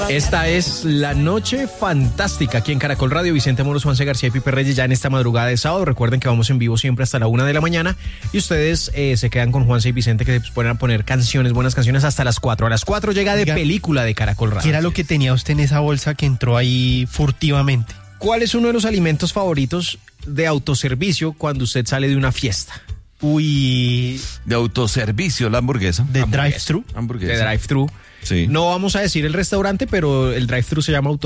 Esta es La Noche Fantástica aquí en Caracol Radio. Vicente Moros, Juanse García y Pipe Reyes ya en esta madrugada de sábado. Recuerden que vamos en vivo siempre hasta la 1 de la mañana y ustedes se quedan con Juanse y Vicente, que se ponen a poner canciones, buenas canciones hasta las 4. A las 4 llega de película de Caracol Radio. ¿Qué era lo que tenía usted en esa bolsa que entró ahí furtivamente? ¿Cuál es uno de los alimentos favoritos de autoservicio cuando usted sale de una fiesta? Uy, De autoservicio, la hamburguesa. ¿de drive-thru? De drive-thru. Sí. No vamos a decir el restaurante, pero el drive-thru se llama